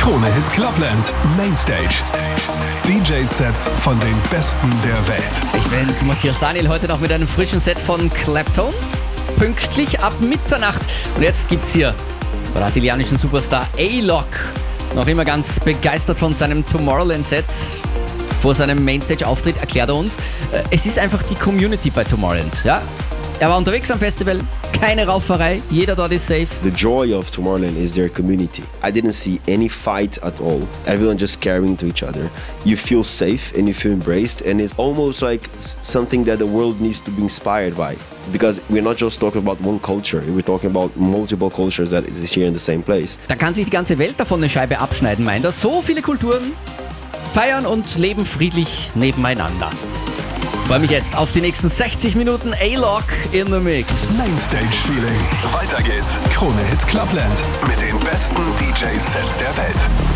Krone Hit Clubland Mainstage. DJ-Sets von den Besten der Welt. Ich bin's, Matthias Daniel, heute noch mit einem frischen Set von Clapton. Pünktlich ab Mitternacht. Und jetzt gibt's hier brasilianischen Superstar A-Lock. Noch immer ganz begeistert von seinem Tomorrowland-Set. Vor seinem Mainstage-Auftritt erklärt er uns, es ist einfach die Community bei Tomorrowland. Ja? Er war unterwegs am Festival, keine Rauferei, jeder dort ist safe. The joy of Tomorrowland is their community. I didn't see any fight at all. Everyone just caring to each other. You feel safe and you feel embraced, and it's almost like something that the world needs to be inspired by. Because we're not just talking about one culture, we're talking about multiple cultures that exist here in the same place. Da kann sich die ganze Welt davon eine Scheibe abschneiden, meint er. So viele Kulturen feiern und leben friedlich nebeneinander. Ich freue mich jetzt auf die nächsten 60 Minuten A-Lock in the Mix. Mainstage Feeling. Weiter geht's. Krone Hit Clubland mit den besten DJ-Sets der Welt.